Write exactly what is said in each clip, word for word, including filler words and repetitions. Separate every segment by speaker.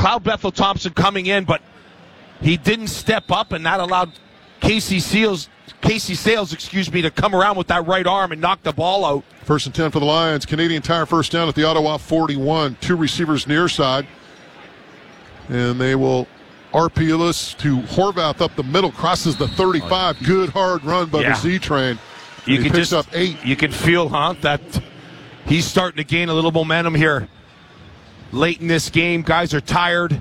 Speaker 1: Kyle Bethel-Thompson coming in, but he didn't step up, and that allowed Casey Seals, Casey Sales, excuse me, to come around with that right arm and knock the ball out.
Speaker 2: First and ten for the Lions. Canadian Tire first down at the Ottawa forty-one. Two receivers near side. And they will R P O this to Horvath up the middle, crosses the thirty-five. Good hard run by
Speaker 1: Yeah.
Speaker 2: the Z-Train.
Speaker 1: You
Speaker 2: he
Speaker 1: can
Speaker 2: picks
Speaker 1: just
Speaker 2: up eight.
Speaker 1: You can feel, huh, that he's starting to gain a little momentum here. Late in this game, guys are tired.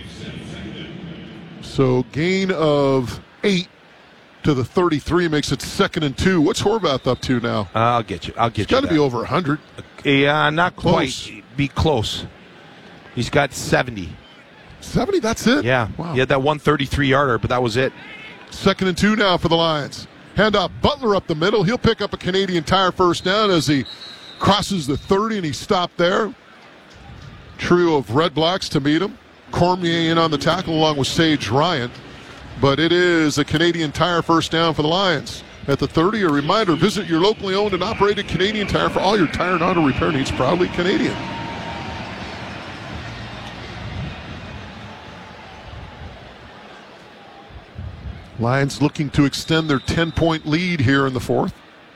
Speaker 2: So gain of eight to the thirty-three makes it second and two. What's Horvath up to now?
Speaker 1: Uh, I'll get you. I'll get
Speaker 2: It's
Speaker 1: you.
Speaker 2: got to be over one hundred.
Speaker 1: Yeah, not
Speaker 2: Close.
Speaker 1: quite. Be close. He's got seventy.
Speaker 2: seventy, that's it?
Speaker 1: Yeah.
Speaker 2: Wow.
Speaker 1: He had that one thirty-three yarder, but that was it.
Speaker 2: Second and two now for the Lions. Hand off Butler up the middle. He'll pick up a Canadian Tire first down as he crosses the thirty, and he stopped there. Trio of Red Blacks to meet him. Cormier in on the tackle along with Sage Ryan. But it is a Canadian Tire first down for the Lions. At the thirty, a reminder, visit your locally owned and operated Canadian Tire for all your tire and auto repair needs. Proudly Canadian. Lions looking to extend their ten-point lead here in the fourth.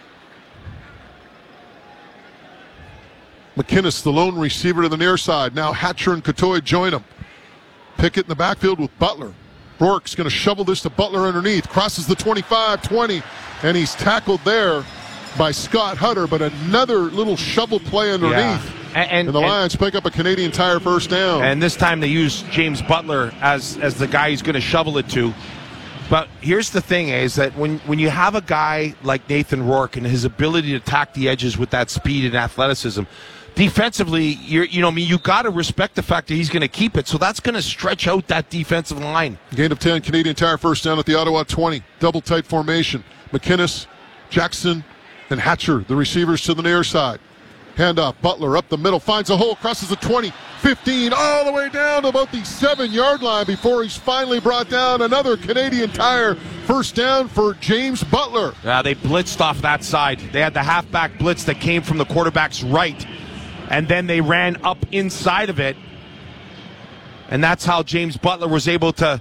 Speaker 2: McInnes, the lone receiver to the near side. Now Hatcher and Catoy join him. Pickett in the backfield with Butler. Rourke's going to shovel this to Butler underneath. Crosses the twenty-five twenty, and he's tackled there by Scott Hutter, but another little shovel play underneath.
Speaker 1: Yeah. And, and,
Speaker 2: And the
Speaker 1: and,
Speaker 2: Lions pick up a Canadian Tire first down.
Speaker 1: and this time they use James Butler as, as the guy he's going to shovel it to. But here's the thing, is that when, when you have a guy like Nathan Rourke and his ability to attack the edges with that speed and athleticism, defensively, you're, you know, I mean, you got to respect the fact that he's going to keep it. So that's going to stretch out that defensive line.
Speaker 2: Gain of ten, Canadian Tire first down at the Ottawa twenty. Double tight formation. McInnes, Jackson, and Hatcher, the receivers to the near side. Handoff, Butler up the middle, finds a hole, crosses the twenty, fifteen, all the way down to about the seven-yard line before he's finally brought down. Another Canadian Tire first down for James Butler.
Speaker 1: Yeah, they blitzed off that side. They had the halfback blitz that came from the quarterback's right, and then they ran up inside of it, and that's how James Butler was able to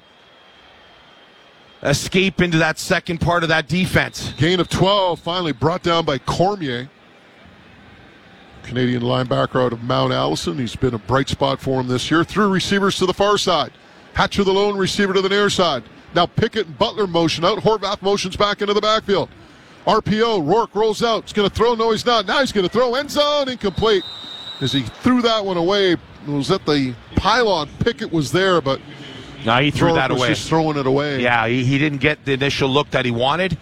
Speaker 1: escape into that second part of that defense.
Speaker 2: Gain of twelve, finally brought down by Cormier. Canadian linebacker out of Mount Allison. He's been a bright spot for him this year. Three receivers to the far side. Hatcher, the lone receiver, to the near side. Now Pickett and Butler motion out. Horvath motions back into the backfield. R P O, Rourke rolls out. He's going to throw. No, he's not. Now he's going to throw. End zone, incomplete. As he threw that one away, it was at the pylon. Pickett was there, but
Speaker 1: No, he threw
Speaker 2: Rourke
Speaker 1: that
Speaker 2: was
Speaker 1: away.
Speaker 2: just throwing it away.
Speaker 1: Yeah, he, he didn't get the initial look that he wanted.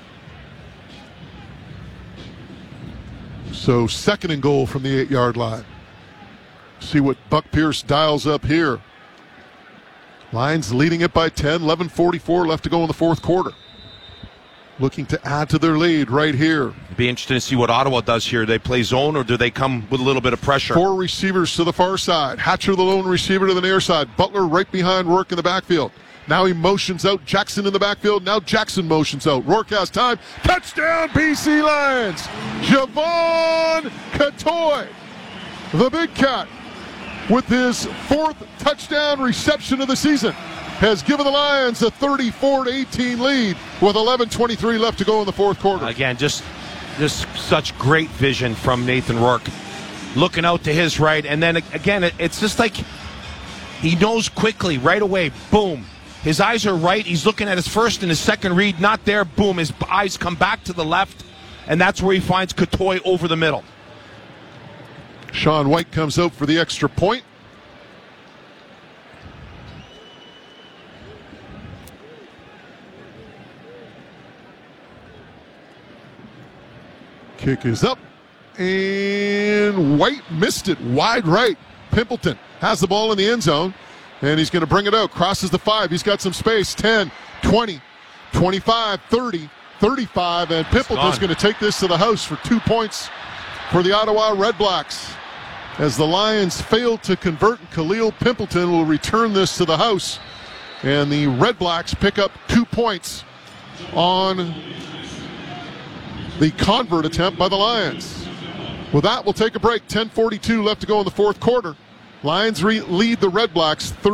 Speaker 2: So second and goal from the eight-yard line. See what Buck Pierce dials up here. Lions leading it by ten, eleven forty-four left to go in the fourth quarter. Looking to add to their lead right here.
Speaker 1: Be interesting to see what Ottawa does here. They play zone, or do they come with a little bit of pressure?
Speaker 2: Four receivers to the far side. Hatcher, the lone receiver, to the near side. Butler right behind Rourke in the backfield. Now he motions out. Jackson in the backfield. Now Jackson motions out. Rourke has time. Touchdown, B C Lions. Javon Catoy, the big cat, with his fourth touchdown reception of the season, has given the Lions a thirty-four to eighteen lead with eleven twenty-three left to go in the fourth quarter.
Speaker 1: Again, just, just such great vision from Nathan Rourke. Looking out to his right, and then again, it, it's just like he knows quickly, right away, boom. His eyes are right. He's looking at his first and his second read. Not there. Boom. His eyes come back to the left, and that's where he finds Catoy over the middle.
Speaker 2: Sean White comes out for the extra point. Kick is up, and White missed it wide right. Pimpleton has the ball in the end zone, and he's going to bring it out. Crosses the five. He's got some space. ten, twenty, twenty-five, thirty, thirty-five, and Pimpleton's going to take this to the house for two points for the Ottawa Red Blacks. As the Lions fail to convert, Khalil Pimpleton will return this to the house, and the Red Blacks pick up two points on the convert attempt by the Lions. With that, we'll take a break. ten forty-two left to go in the fourth quarter. Lions re- lead the Red Blacks